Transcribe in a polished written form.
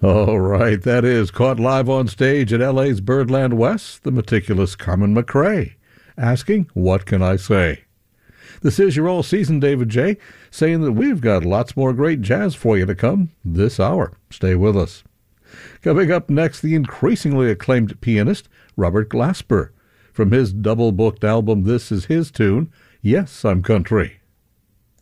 All right, that is caught live on stage at LA's Birdland West, the meticulous Carmen McRae, asking, "What can I say?" This is your all-season David J., saying that we've got lots more great jazz for you to come this hour. Stay with us. Coming up next, the increasingly acclaimed pianist Robert Glasper. From his double-booked album, this is his tune, "Yes, I'm Country."